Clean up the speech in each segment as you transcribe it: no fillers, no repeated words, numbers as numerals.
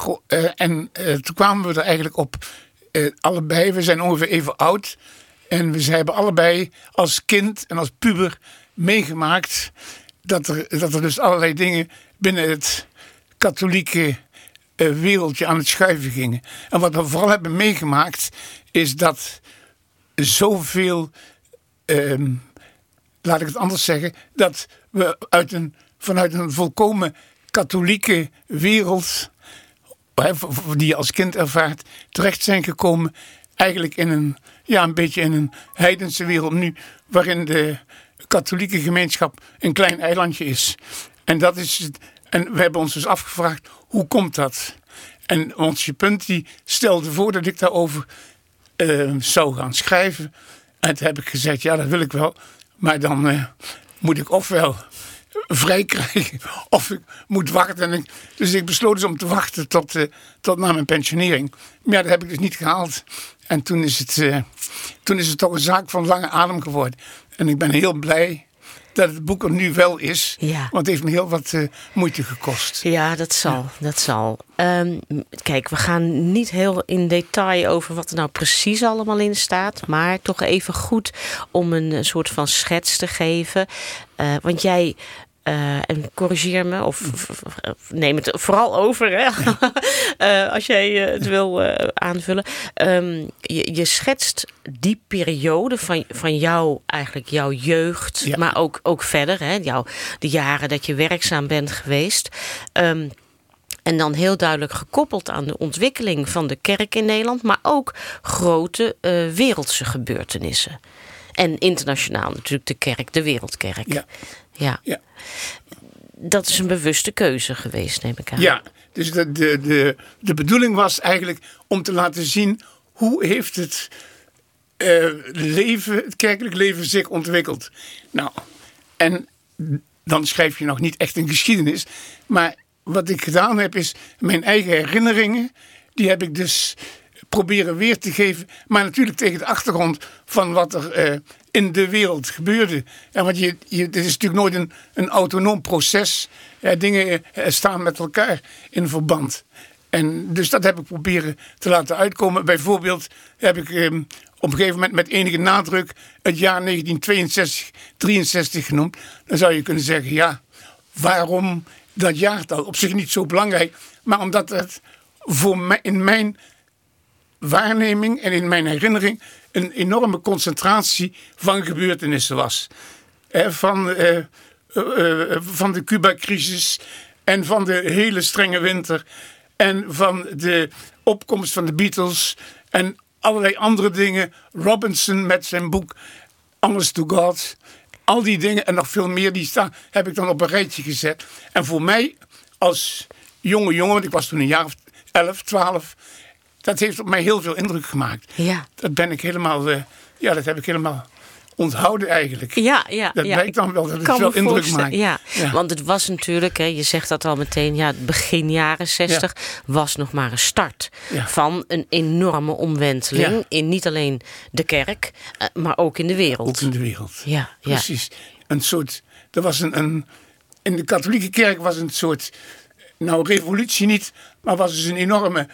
Toen kwamen we er eigenlijk op, allebei, we zijn ongeveer even oud. En we hebben allebei als kind en als puber meegemaakt dat er dus allerlei dingen binnen het katholieke wereldje aan het schuiven gingen. En wat we vooral hebben meegemaakt is dat zoveel, laat ik het anders zeggen, dat we vanuit een volkomen katholieke wereld, die je als kind ervaart, terecht zijn gekomen eigenlijk in een beetje in een heidense wereld nu, waarin de katholieke gemeenschap een klein eilandje is. En we hebben ons dus afgevraagd, hoe komt dat? En Onsje Punt die stelde voor dat ik daarover zou gaan schrijven. En toen heb ik gezegd, ja, dat wil ik wel. Maar dan moet ik ofwel vrij krijgen of ik moet wachten. Dus ik besloot dus om te wachten tot na mijn pensionering. Maar ja, dat heb ik dus niet gehaald. En toen is het toch een zaak van lange adem geworden. En ik ben heel blij dat het boek er nu wel is. Ja. Want het heeft me heel wat moeite gekost. Ja, dat zal. Kijk, we gaan niet heel in detail over wat er nou precies allemaal in staat. Maar toch even goed om een soort van schets te geven. Want jij... en corrigeer me of neem het vooral over, hè? Als jij het wil aanvullen. Je schetst die periode van jouw jeugd, ja. Maar ook verder, hè? De jaren dat je werkzaam bent geweest. En dan heel duidelijk gekoppeld aan de ontwikkeling van de kerk in Nederland, maar ook grote wereldse gebeurtenissen. En internationaal natuurlijk de kerk, de wereldkerk. Ja. Dat is een bewuste keuze geweest, neem ik aan. Ja, dus de bedoeling was eigenlijk om te laten zien hoe heeft het kerkelijk leven zich ontwikkeld. Nou, en dan schrijf je nog niet echt een geschiedenis, maar wat ik gedaan heb is mijn eigen herinneringen, die heb ik dus proberen weer te geven, maar natuurlijk tegen de achtergrond van wat er in de wereld gebeurde. Ja, want dit is natuurlijk nooit een autonoom proces. Dingen staan met elkaar in verband. En dus dat heb ik proberen te laten uitkomen. Bijvoorbeeld heb ik op een gegeven moment met enige nadruk het jaar 1962, 63 genoemd. Dan zou je kunnen zeggen, ja, waarom dat jaartal? Op zich niet zo belangrijk, maar omdat het voor mij, in mijn waarneming en in mijn herinnering een enorme concentratie van gebeurtenissen was. Van de Cuba-crisis en van de hele strenge winter en van de opkomst van de Beatles en allerlei andere dingen. Robinson met zijn boek Honest to God. Al die dingen en nog veel meer die staan, heb ik dan op een rijtje gezet. En voor mij als jonge jongen, want ik was toen een jaar of 11, 12... dat heeft op mij heel veel indruk gemaakt. Ja. Dat heb ik helemaal onthouden eigenlijk. Ja. Dat blijkt dan wel dat het veel indruk maakt. Ja. Want het was natuurlijk, je zegt dat al meteen, begin jaren 60 was nog maar een start van een enorme omwenteling in niet alleen de kerk, maar ook in de wereld. Ook in de wereld. Ja. Precies. Een soort, er was in de katholieke kerk was een soort, revolutie niet, maar was dus een enorme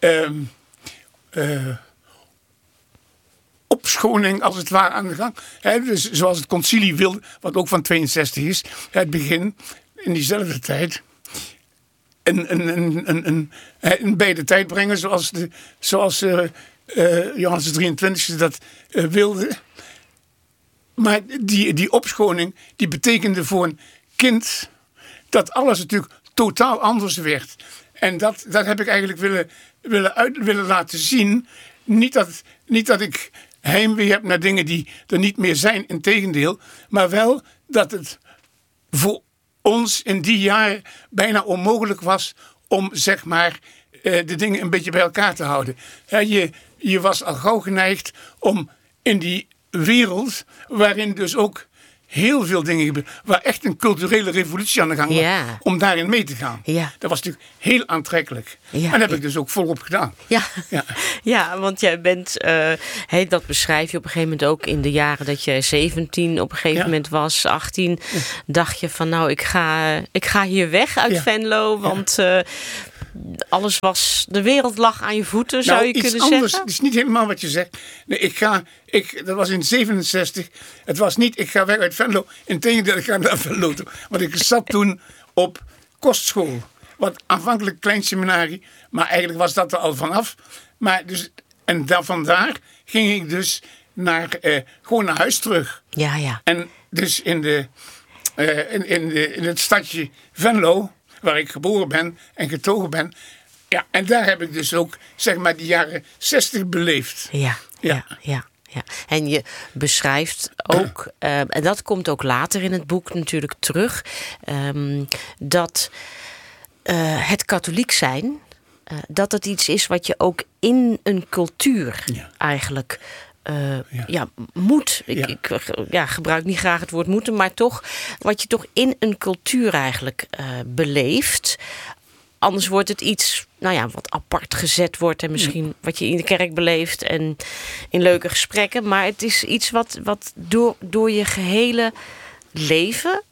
opschoning als het ware aan de gang. Dus zoals het concilie wilde, wat ook van 62 is, het begin in diezelfde tijd bij de tijd brengen zoals Johannes de 23e dat wilde. Maar die opschoning die betekende voor een kind dat alles natuurlijk totaal anders werd. En dat heb ik eigenlijk willen laten zien. Niet dat ik heimwee heb naar dingen die er niet meer zijn, integendeel. Maar wel dat het voor ons in die jaren bijna onmogelijk was om, zeg maar, de dingen een beetje bij elkaar te houden. Je was al gauw geneigd om in die wereld, waarin dus ook heel veel dingen gebeuren, waar echt een culturele revolutie aan de gang was, om daarin mee te gaan. Ja. Dat was natuurlijk heel aantrekkelijk. Ja. En dat heb ik dus ook volop gedaan. Ja, want jij bent, dat beschrijf je op een gegeven moment ook in de jaren dat je 17 op een gegeven moment was, 18, dacht je van ik ga hier weg uit Venlo, want alles was, de wereld lag aan je voeten, zou je kunnen anders. zeggen? Het is niet helemaal wat je zegt. Nee, dat was in 67. Het was niet, ik ga weg uit Venlo. Integendeel, ik ga naar Venlo toe. Want ik zat toen op kostschool. Wat aanvankelijk klein seminarie. Maar eigenlijk was dat er al vanaf. Maar dus, en vandaar ging ik dus gewoon naar huis terug. Ja, ja. En dus in het stadje Venlo, waar ik geboren ben en getogen ben. Ja, en daar heb ik dus ook, zeg maar, die jaren 60 beleefd. Ja. En je beschrijft ook, en dat komt ook later in het boek natuurlijk terug, dat het katholiek zijn, dat het iets is wat je ook in een cultuur eigenlijk moet. Ik gebruik niet graag het woord moeten, maar toch wat je toch in een cultuur eigenlijk beleeft. Anders wordt het iets wat apart gezet wordt en misschien wat je in de kerk beleeft en in leuke gesprekken. Maar het is iets wat door je gehele leven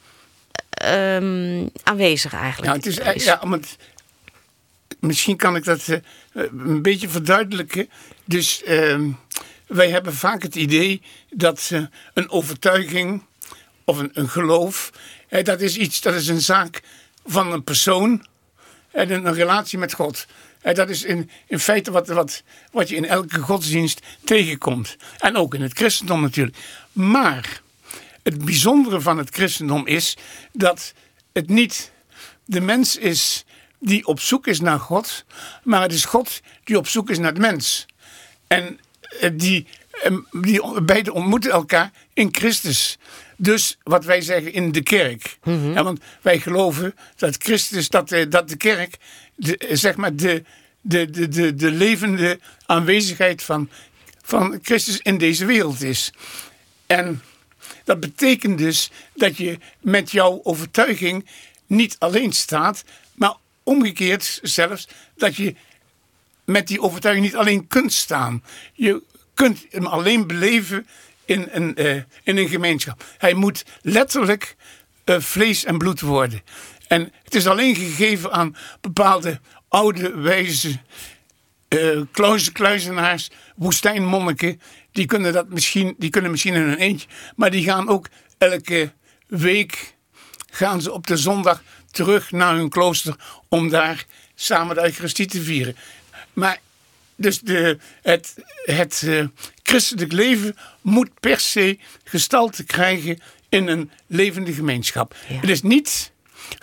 aanwezig eigenlijk is. Misschien kan ik dat een beetje verduidelijken. Dus wij hebben vaak het idee dat een overtuiging of een geloof, dat is een zaak van een persoon en een relatie met God. Dat is in feite wat je in elke godsdienst tegenkomt. En ook in het christendom natuurlijk. Maar het bijzondere van het christendom is dat het niet de mens is die op zoek is naar God, maar het is God die op zoek is naar de mens. En die beide ontmoeten elkaar in Christus. Dus wat wij zeggen in de kerk. Mm-hmm. Ja, want wij geloven dat Christus, dat de kerk, de levende aanwezigheid van Christus in deze wereld is. En dat betekent dus dat je met jouw overtuiging niet alleen staat, maar omgekeerd zelfs dat je met die overtuiging niet alleen kunt staan. Je kunt hem alleen beleven in een gemeenschap. Hij moet letterlijk vlees en bloed worden. En het is alleen gegeven aan bepaalde oude wijze kluizenaars, woestijnmonniken. Die kunnen misschien in hun eentje, maar die gaan ook elke week gaan ze op de zondag terug naar hun klooster om daar samen de Eucharistie te vieren. Maar dus het christelijk leven moet per se gestalte krijgen in een levende gemeenschap. Ja. Het is niet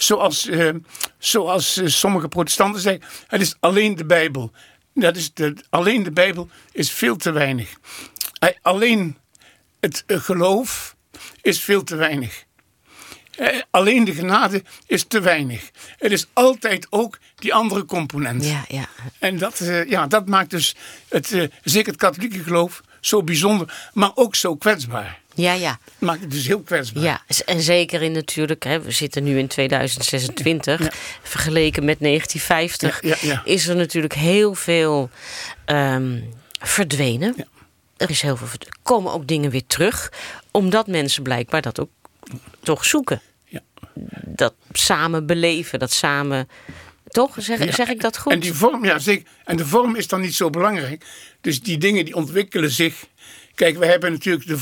zoals sommige protestanten zeggen, het is alleen de Bijbel. Alleen de Bijbel is veel te weinig. Alleen het geloof is veel te weinig. Alleen de genade is te weinig. Het is altijd ook die andere component. Ja. En dat maakt dus zeker het katholieke geloof zo bijzonder, maar ook zo kwetsbaar. Ja. Maakt het dus heel kwetsbaar. Ja, en zeker in natuurlijk, we zitten nu in 2026, vergeleken met 1950, is er natuurlijk heel veel verdwenen. Ja. Er is heel veel verdwenen. Er komen ook dingen weer terug, omdat mensen blijkbaar dat ook toch zoeken. Ja. Dat samen beleven, dat samen. Toch? Zeg ik dat goed? En die vorm, ja zeker. En de vorm is dan niet zo belangrijk. Dus die dingen die ontwikkelen zich. Kijk, we hebben natuurlijk de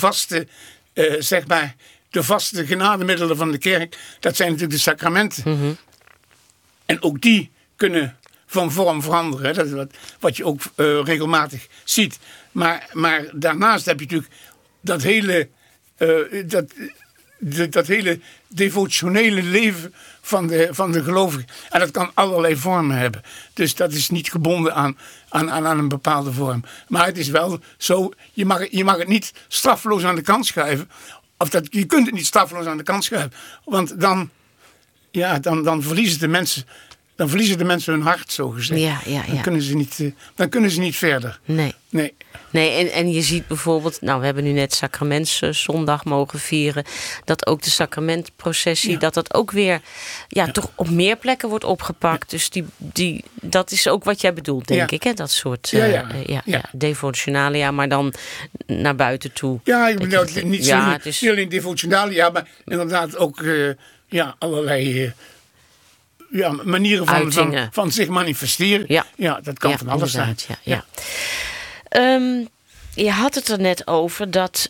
vaste genademiddelen van de kerk. Dat zijn natuurlijk de sacramenten. Mm-hmm. En ook die kunnen van vorm veranderen. Dat is wat je ook regelmatig ziet. Maar daarnaast heb je natuurlijk dat hele dat hele devotionele leven van de gelovigen. En dat kan allerlei vormen hebben. Dus dat is niet gebonden aan een bepaalde vorm. Maar het is wel zo, je mag het niet straffeloos aan de kant schuiven. Je kunt het niet straffeloos aan de kant schuiven. Want dan verliezen de mensen. Dan verliezen de mensen hun hart, zo gezegd. Ja. Dan kunnen ze niet verder. Nee, en je ziet bijvoorbeeld, we hebben nu net Sacramentszondag mogen vieren, dat ook de sacramentprocessie, dat ook weer toch op meer plekken wordt opgepakt. Dus dat is ook wat jij bedoelt, denk ik, hè? Dat soort devotionalia, maar dan naar buiten toe. Ja, ik bedoel, niet alleen devotionalia, maar inderdaad ook allerlei manieren van zich manifesteren. Ja, dat kan van alles zijn. Ja. Je had het er net over dat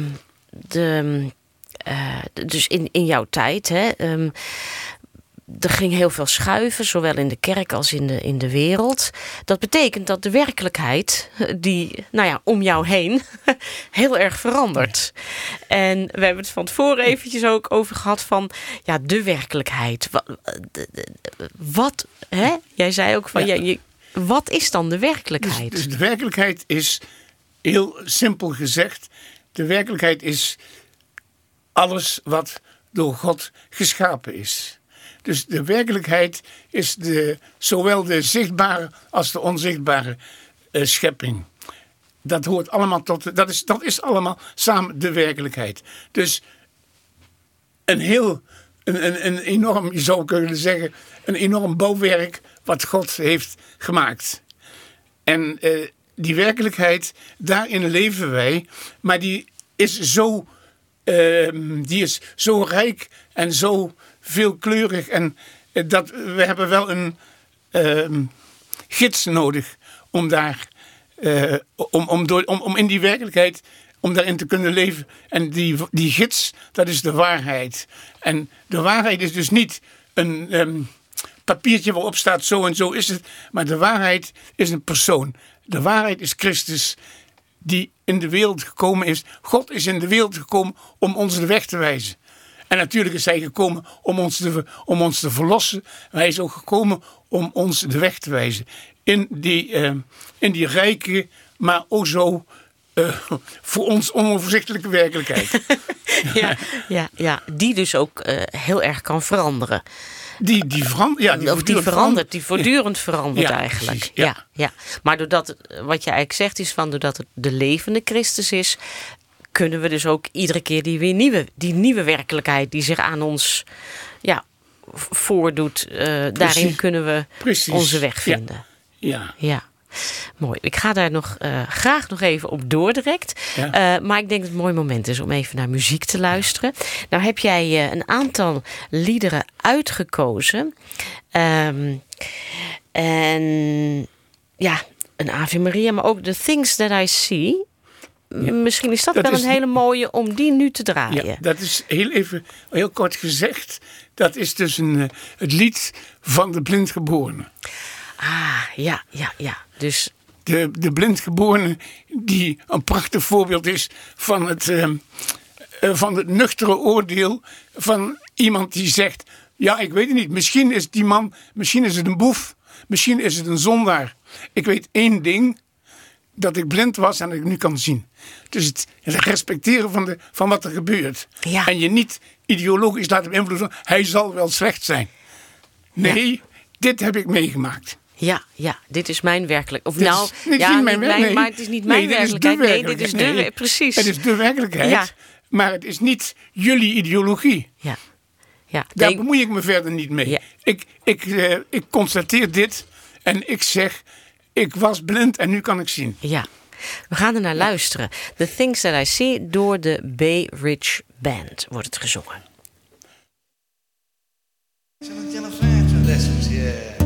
dus in jouw tijd, hè, er ging heel veel schuiven, zowel in de kerk als in de wereld. Dat betekent dat de werkelijkheid die om jou heen heel erg verandert. En we hebben het van tevoren eventjes ook over gehad van de werkelijkheid. Wat hè? Jij zei ook van wat is dan de werkelijkheid? Dus de werkelijkheid is, heel simpel gezegd, de werkelijkheid is alles wat door God geschapen is. Dus de werkelijkheid is zowel de zichtbare als de onzichtbare schepping. Dat hoort allemaal dat is allemaal samen de werkelijkheid. Dus een enorm, je zou kunnen zeggen, een enorm bouwwerk wat God heeft gemaakt. En die werkelijkheid, daarin leven wij, maar die is zo rijk en zo veelkleurig. En we hebben wel een gids nodig om daar om in die werkelijkheid, om daarin te kunnen leven. En die gids, dat is de waarheid. En de waarheid is dus niet een papiertje waarop staat zo en zo is het. Maar de waarheid is een persoon. De waarheid is Christus die in de wereld gekomen is. God is in de wereld gekomen om ons de weg te wijzen. En natuurlijk is hij gekomen om ons te verlossen. Maar hij is ook gekomen om ons de weg te wijzen. In die rijke, maar ook zo voor ons onoverzichtelijke werkelijkheid. Ja, die dus ook heel erg kan veranderen. Die voortdurend verandert eigenlijk. Precies, ja. Maar doordat, wat je eigenlijk zegt, is van doordat het de levende Christus is, kunnen we dus ook iedere keer die nieuwe werkelijkheid die zich aan ons voordoet, daarin kunnen we onze weg vinden. Ja. Mooi. Ik ga daar graag nog even op door direct. Ja. Maar ik denk dat het een mooi moment is om even naar muziek te luisteren. Nou heb jij een aantal liederen uitgekozen. Een Ave Maria, maar ook The Things That I See. Ja. Misschien is dat wel een hele mooie om die nu te draaien. Ja, dat is heel kort gezegd. Dat is dus het lied van de blindgeborene. Ja. Dus de blindgeborene die een prachtig voorbeeld is van het nuchtere oordeel van iemand die zegt, ja, ik weet het niet, misschien is die man, misschien is het een boef, misschien is het een zondaar. Ik weet één ding, dat ik blind was en dat ik nu kan zien. Dus het respecteren van wat er gebeurt. Ja. En je niet ideologisch laten beïnvloeden, hij zal wel slecht zijn. Nee, dit heb ik meegemaakt. Ja, dit is mijn werkelijkheid. Maar het is niet mijn werkelijkheid. Nee, dit is precies. Het is de werkelijkheid, maar het is niet jullie ideologie. Ja. Daar bemoei ik me verder niet mee. Ja. Ik constateer dit en ik zeg, ik was blind en nu kan ik zien. Ja, we gaan er naar luisteren. The Things That I See door de Bay Ridge Band wordt het gezongen. Sono già una Francia adesso,